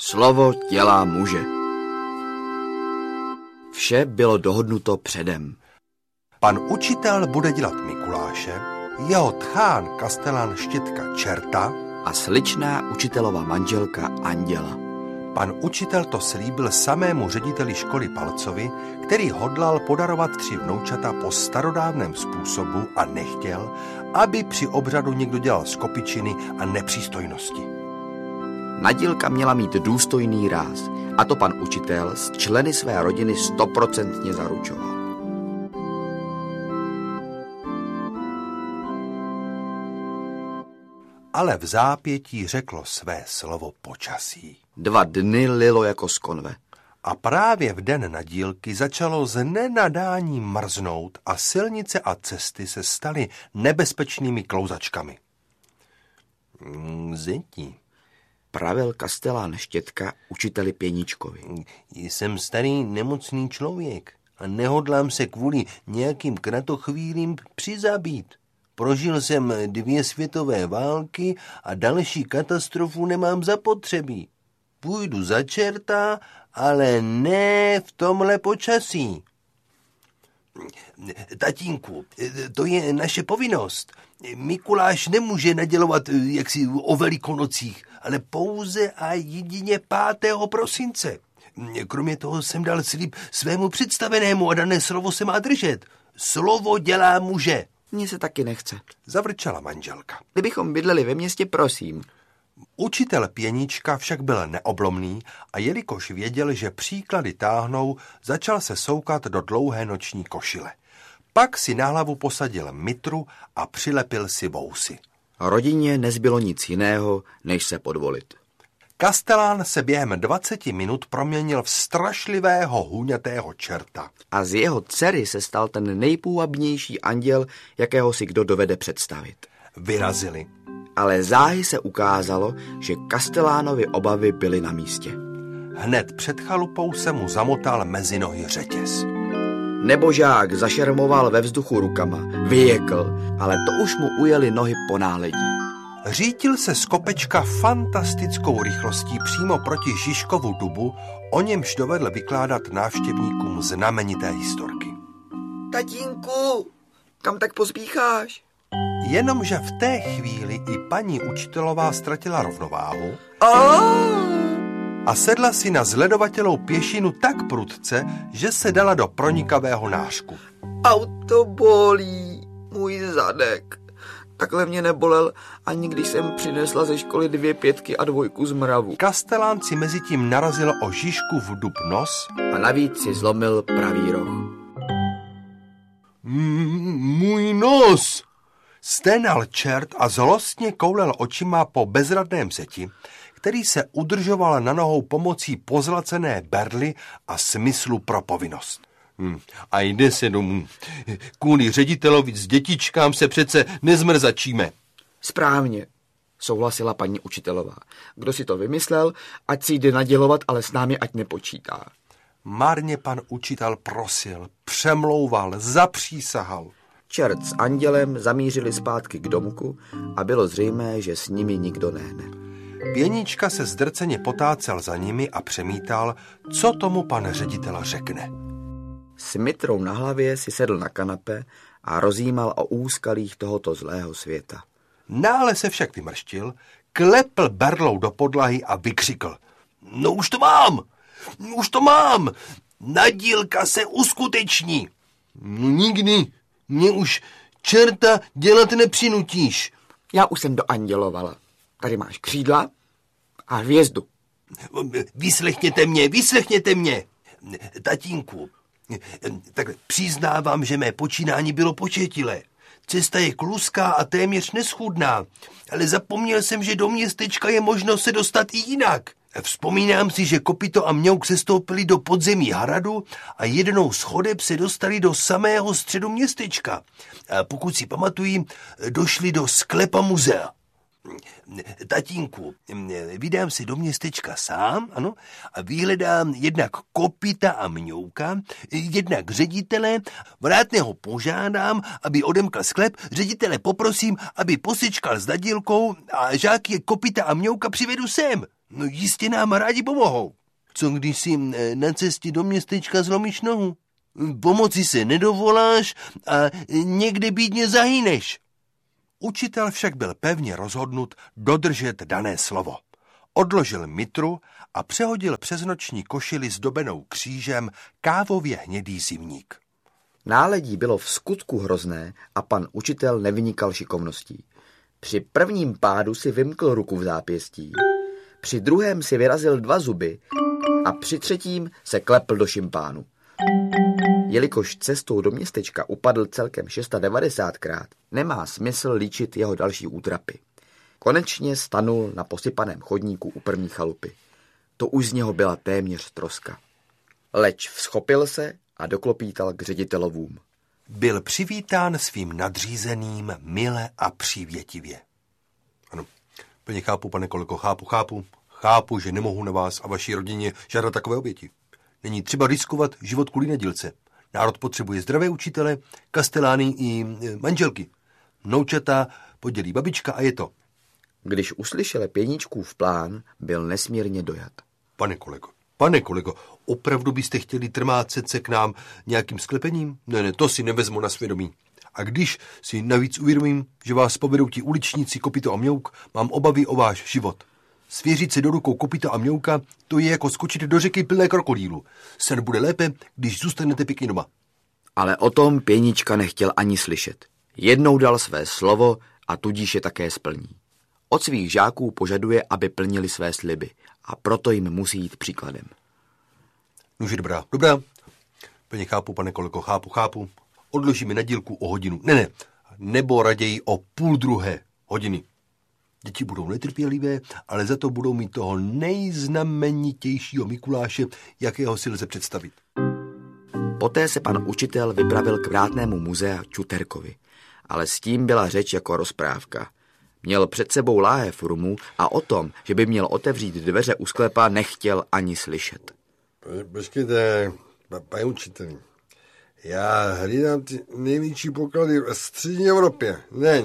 Slovo dělá muže. Vše bylo dohodnuto předem. Pan učitel bude dělat Mikuláše, jeho tchán kastelán Štětka čerta A sličná učitelova manželka Anděla. Pan učitel to slíbil samému řediteli školy Palcovi, který hodlal podarovat 3 vnoučata po starodávném způsobu a nechtěl, aby při obřadu někdo dělal skopičiny a nepřístojnosti. Nadílka měla mít důstojný ráz a to pan učitel s členy své rodiny 100% zaručoval. Ale v zápětí řeklo své slovo počasí. 2 dny lilo jako z konve. A právě v den nadílky začalo z nenadání mrznout a silnice a cesty se staly nebezpečnými klouzačkami. Zeti, Pravil kastelán Štětka učiteli Pěničkovi. Jsem starý nemocný člověk a nehodlám se kvůli nějakým kratochvílím přizabít. Prožil jsem 2 světové války a další katastrofu nemám zapotřebí. Půjdu za čerta, ale ne v tomhle počasí. Tatínku, to je naše povinnost. Mikuláš nemůže nadělovat jaksi o Velikonocích, ale pouze a jedině 5. prosince. Kromě toho jsem dal slib svému představenému a dané slovo se má držet. Slovo dělá muže. Mně se taky nechce. Zavrčela manželka. Kdybychom bydleli ve městě, prosím. Učitel Pěnička však byl neoblomný a jelikož věděl, že příklady táhnou, začal se soukat do dlouhé noční košile. Pak si na hlavu posadil mitru a přilepil si vousy. Rodině nezbylo nic jiného, než se podvolit. Kastelán se během 20 minut proměnil v strašlivého hůňatého čerta. A z jeho dcery se stal ten nejpůvabnější anděl, jakého si kdo dovede představit. Vyrazili. Ale záhy se ukázalo, že kastelánovi obavy byly na místě. Hned před chalupou se mu zamotal mezi nohy řetěz. Nebožák zašermoval ve vzduchu rukama, vyjekl, ale to už mu ujeli nohy po náledí. Řítil se z kopečka fantastickou rychlostí přímo proti Žižkovu dubu, o němž dovedl vykládat návštěvníkům znamenité historky. Tatínku, kam tak pospícháš? Jenomže v té chvíli i paní učitelová ztratila rovnováhu a sedla si na zledovatělou pěšinu tak prudce, že se dala do pronikavého nářku. Auto bolí, můj zadek. Takhle mě nebolel, ani když jsem přinesla ze školy 2 5 a 2 z mravu. Kastelán si mezitím narazil o Žižku v dub nos a navíc si zlomil pravý roh. Můj nos! Sténal čert a zlostně koulel očima po bezradném zeti, který se udržoval na nohou pomocí pozlacené berly a smyslu pro povinnost. A jde se domů. Kvůli ředitelovi s dětičkám se přece nezmrzačíme. Správně, souhlasila paní učitelová. Kdo si to vymyslel, ať si jde nadělovat, ale s námi ať nepočítá. Marně pan učitel prosil, přemlouval, zapřísahal. Čert s andělem zamířili zpátky k domku a bylo zřejmé, že s nimi nikdo nehne. Pěnička se zdrceně potácel za nimi a přemítal, co tomu pan ředitel řekne. S mitrou na hlavě si sedl na kanape a rozjímal o úskalích tohoto zlého světa. Náhle se však vymrštil, klepl berlou do podlahy a vykřikl. No už to mám! Nadílka se uskuteční! No nikdy, mě už čerta dělat nepřinutíš. Já už jsem doandělovala. Tady máš křídla a hvězdu. Vyslechněte mě. Tatínku, tak přiznávám, že mé počínání bylo početilé. Cesta je kluská a téměř neschůdná, ale zapomněl jsem, že do městečka je možno se dostat i jinak. Vzpomínám si, že Kopito a Mňouk se stoupili do podzemí hradu a jednou z chodeb se dostali do samého středu městečka. A pokud si pamatují, došli do sklepa muzea. Tatínku, vydám se do městečka sám, ano, a vyhledám jednak Kopita a Mňouka, jednak ředitele, vrátného požádám, aby odemkal sklep, ředitele poprosím, aby posečkal s nadílkou a žáky Kopita a Mňouka přivedu sem. No jistě nám rádi pomohou. Co když si na cestě do městečka zlomíš nohu? Pomoci se nedovoláš a někde bídně zahyneš. Učitel však byl pevně rozhodnut dodržet dané slovo. Odložil mitru a přehodil přes noční košili zdobenou křížem kávově hnědý zimník. Náledí bylo v skutku hrozné a pan učitel nevynikal šikovností. Při prvním pádu si vymkl ruku v zápěstí, při druhém si vyrazil 2 zuby a při třetím se klepl do šimpánu. Jelikož cestou do městečka upadl celkem 690krát, nemá smysl líčit jeho další útrapy. Konečně stanul na posypaném chodníku u první chalupy. To už z něho byla téměř troska. Leč vzchopil se a doklopítal k ředitelovům. Byl přivítán svým nadřízeným mile a přívětivě. Ano, plně chápu, pane kolego, chápu, že nemohu na vás a vaší rodině žádat takové oběti. Není třeba riskovat život kvůli nedílce. Národ potřebuje zdravé učitele, kastelány i manželky. Vnoučata podělí babička a je to. Když uslyšel pěničkův plán, byl nesmírně dojat. Pane kolego, opravdu byste chtěli trmácet se k nám nějakým sklepením? Ne, to si nevezmu na svědomí. A když si navíc uvědomím, že vás povedou ti uličníci Kopyto a Mňouk, mám obavy o váš život. Svěřit se do rukou Kopyta a Mňouka, to je jako skočit do řeky plné krokodýlu. Sen bude lépe, když zůstanete pěkně doma. Ale o tom pěnička nechtěl ani slyšet. Jednou dal své slovo a tudíž je také splní. Od svých žáků požaduje, aby plnili své sliby a proto jim musí jít příkladem. Nože dobrá. Plně chápu, pane kolego, chápu. Odložíme nadílku o hodinu. Ne, nebo raději o 11:30. Děti budou netrpělivé, ale za to budou mít toho nejznamenitějšího Mikuláše, jakého si lze představit. Poté se pan učitel vypravil k vrátnému muzea Čuterkovi, ale s tím byla řeč jako rozprávka. Měl před sebou láhev rumu a o tom, že by měl otevřít dveře u sklepa, nechtěl ani slyšet. Počkejte, pane učiteli. Já hlídám ty největší poklady v střední Evropě. Ne,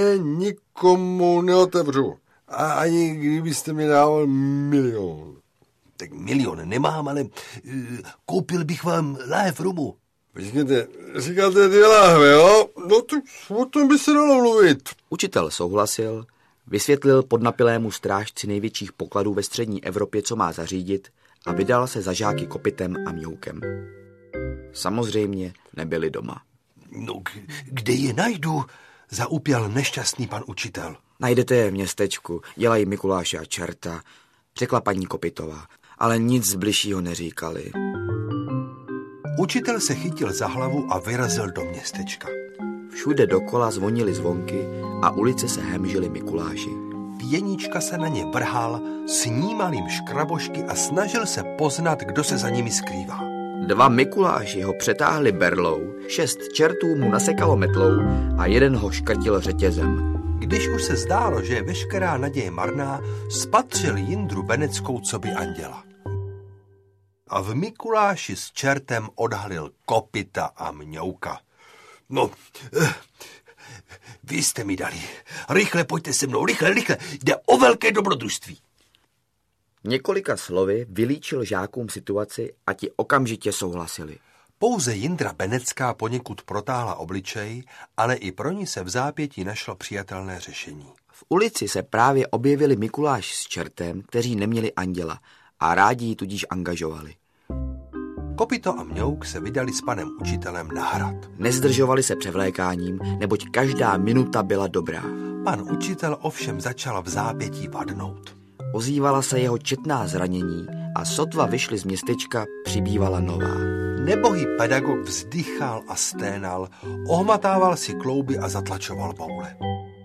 nikomu neotevřu. A ani kdybyste mi dával 1 000 000. Tak 1 000 000 nemám, ale koupil bych vám láhev rumu. Počkejte, říkáte 2 láhve, jo? No to o tom by se dalo mluvit. Učitel souhlasil, vysvětlil podnapilému strážci největších pokladů ve střední Evropě, co má zařídit, a vydal se za žáky Kopytem a Mňoukem. Samozřejmě nebyli doma. No, kde je najdu? Zaupěl nešťastný pan učitel. Najdete je v městečku, dělají Mikuláše a čerta, řekla paní Kopytová, ale nic bližšího neříkali. Učitel se chytil za hlavu a vyrazil do městečka. Všude dokola zvonily zvonky a ulice se hemžily Mikuláši. Pěnička se na ně vrhal, snímal jim škrabošky a snažil se poznat, kdo se za nimi skrývá. 2 Mikuláši ho přetáhli berlou, 6 čertů mu nasekalo metlou a 1 ho škrtil řetězem. Když už se zdálo, že je veškerá naděje marná, spatřil Jindru Beneckou coby anděla. A v Mikuláši s čertem odhalil Kopyta a Mňouka. No, vy jste mi dali. Rychle, pojďte se mnou, rychle. Jde o velké dobrodružství. Několika slovy vylíčil žákům situaci a ti okamžitě souhlasili. Pouze Jindra Benecká poněkud protáhla obličej, ale i pro ní se v zápětí našlo přijatelné řešení. V ulici se právě objevili Mikuláš s čertem, kteří neměli anděla a rádi ji tudíž angažovali. Kopyto a Mňouk se vydali s panem učitelem na hrad. Nezdržovali se převlékáním, neboť každá minuta byla dobrá. Pan učitel ovšem začal v zápětí vadnout. Ozývala se jeho četná zranění a sotva vyšli z městečka, přibývala nová. Nebohý pedagog vzdychal a sténal, ohmatával si klouby a zatlačoval boule.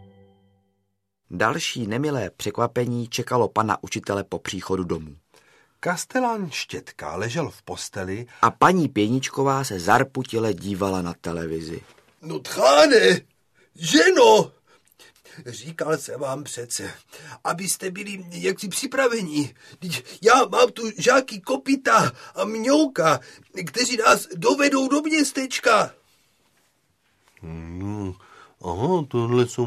Další nemilé překvapení čekalo pana učitele po příchodu domů. Kastelán Štětka ležel v posteli a paní Pěničková se zarputile dívala na televizi. No tcháne, ženo, říkal jsem vám přece, abyste byli jaksi připraveni. Já mám tu žáky Kopyta a Mňouka, kteří nás dovedou do městečka. Aha, tohle jsou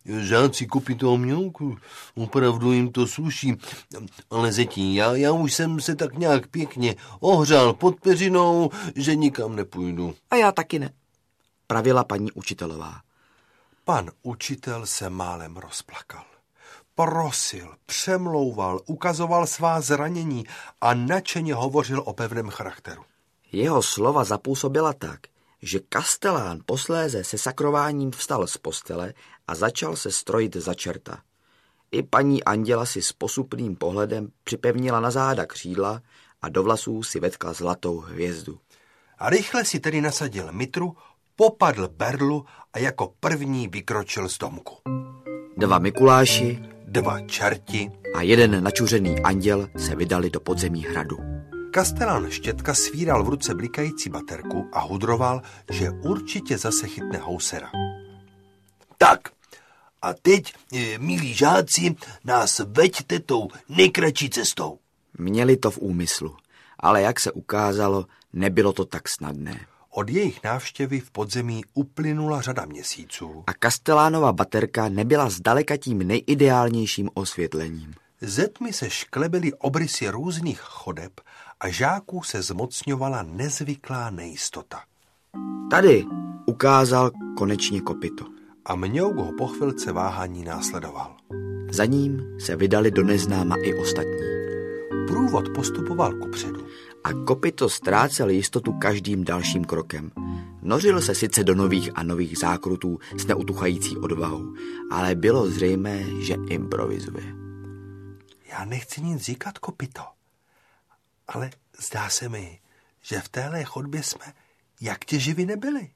Žáci Kopito a Mňouk, opravdu jim to sluší. Ale zetí, já už jsem se tak nějak pěkně ohřál pod peřinou, že nikam nepůjdu. A já taky ne, pravila paní učitelová. Pan učitel se málem rozplakal. Prosil, přemlouval, ukazoval svá zranění a nadšeně hovořil o pevném charakteru. Jeho slova zapůsobila tak, že kastelán posléze se sakrováním vstal z postele a začal se strojit za čerta. I paní Anděla si s posupným pohledem připevnila na záda křídla a do vlasů si vetkla zlatou hvězdu. A rychle si tedy nasadil mitru, popadl berlu a jako první vykročil z domku. 2 Mikuláši 2 čerti a 1 načuřený anděl se vydali do podzemí hradu. Kastelán Štětka svíral v ruce blikající baterku a hudroval, že určitě zase chytne housera. Tak, a teď, milí žáci, nás veďte tou nejkratší cestou. Měli to v úmyslu, ale jak se ukázalo, nebylo to tak snadné. Od jejich návštěvy v podzemí uplynula řada měsíců. A kastelánova baterka nebyla zdaleka tím nejideálnějším osvětlením. Ze tmy se šklebily obrysy různých chodeb a žáků se zmocňovala nezvyklá nejistota. Tady ukázal konečně kopyto. A Mňouk ho po chvilce váhání následoval. Za ním se vydali do neznáma i ostatní. Průvod postupoval kupředu. A kopyto ztrácel jistotu každým dalším krokem. Nořil se sice do nových a nových zákrutů s neutuchající odvahou, ale bylo zřejmé, že improvizuje. Já nechci nic říkat, kopyto, ale zdá se mi, že v téhle chodbě jsme jak těživi nebyli.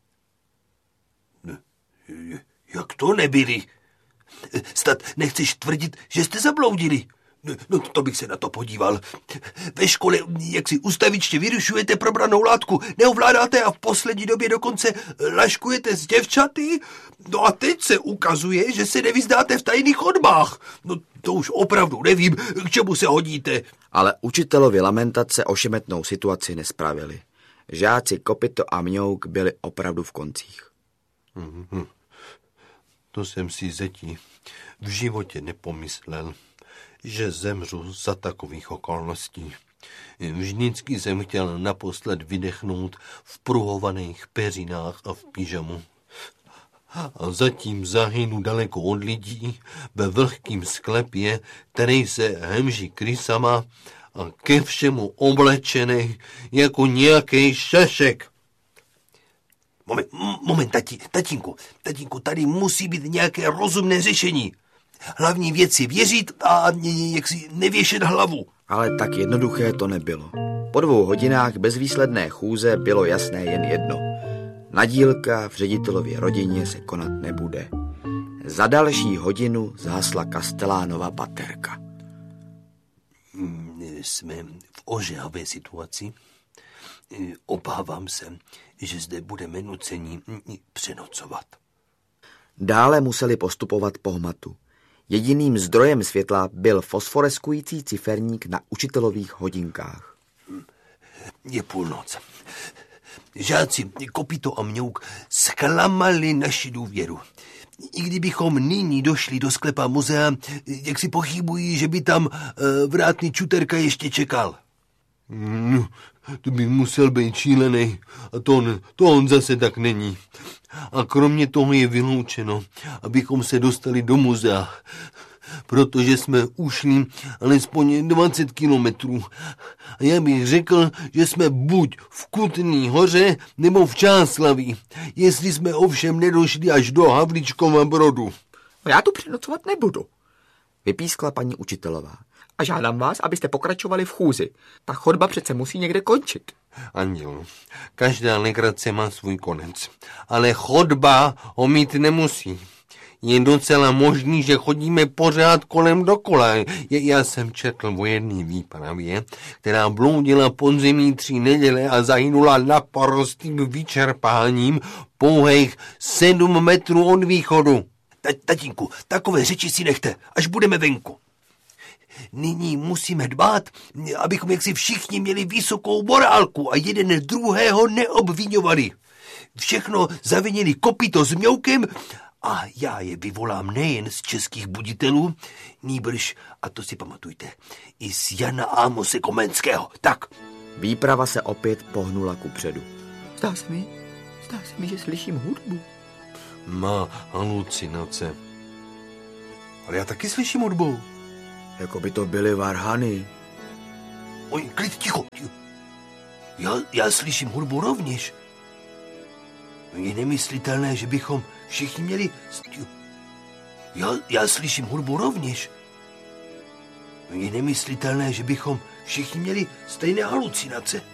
Jak to nebyli? Snad nechceš tvrdit, že jste zabloudili? No to bych se na to podíval. Ve škole, jak si ustavičně vyrušujete probranou látku, neovládáte a v poslední době dokonce laškujete s děvčaty? No a teď se ukazuje, že se nevyznáte v tajných chodbách. No to už opravdu nevím, k čemu se hodíte. Ale učitelovi lamentace ošemetnou situaci nespravili. Žáci Kopyto a Mňouk byli opravdu v koncích. To jsem si, zetí, v životě nepomyslel, že zemřu za takových okolností. Vždycky jsem chtěl naposled vydechnout v pruhovaných peřinách a v pyžamu. A zatím zahynu daleko od lidí, ve vlhkým sklepě, který se hemží krysama a ke všemu oblečený jako nějaký šašek. Moment, tatínku, tady musí být nějaké rozumné řešení. Hlavní věc je věřit a jak si nevěšet hlavu. Ale tak jednoduché to nebylo. Po 2 hodinách bezvýsledné chůze bylo jasné jen jedno. Nadílka v ředitelově rodině se konat nebude. Za další hodinu zhasla kastelánova baterka. Jsme v ožehavé situaci. Obávám se, že zde budeme nuceni přenocovat. Dále museli postupovat po hmatu. Jediným zdrojem světla byl fosforeskující ciferník na učitelových hodinkách. Je půlnoc. Žáci Kopyto a Mňouk zklamali naši důvěru. I kdybychom nyní došli do sklepa muzea, jak si pochybují, že by tam vrátný Čuterka ještě čekal. No, to by musel být šílený. A to on zase tak není. A kromě toho je vyloučeno, abychom se dostali do muzea, protože jsme ušli alespoň 20 kilometrů. A já bych řekl, že jsme buď v Kutný Hoře, nebo v Čáslaví, jestli jsme ovšem nedošli až do Havlíčkova Brodu. Já tu přenocovat nebudu, vypískla paní učitelová. A žádám vás, abyste pokračovali v chůzi. Ta chodba přece musí někde končit. Anděl, každá legrace má svůj konec, ale chodba ho mít nemusí. Je docela možný, že chodíme pořád kolem dokola. Já jsem četl o jedné výpravě, která bloudila podzemí 3 neděle a zahynula naprostým vyčerpáním pouhých 7 metrů od východu. Tatínku, takové řeči si nechte, až budeme venku. Nyní musíme dbát, abychom jaksi všichni měli vysokou morálku a jeden druhého neobviňovali. Všechno zavinili Kopyto s Mňoukem A já je vyvolám nejen z českých buditelů, nýbrž, a to si pamatujte, i z Jana Ámose Komenského. Tak. Výprava se opět pohnula kupředu. Zdá se mi, že slyším hudbu. Má halucinace. Ale já taky slyším hudbu. Jako by to byly varhany. Oj, klid, ticho. Já slyším hudbu rovněž. Je nemyslitelné, že bychom všichni měli... Já slyším hudbu rovněž. Je nemyslitelné, že bychom všichni měli stejné halucinace.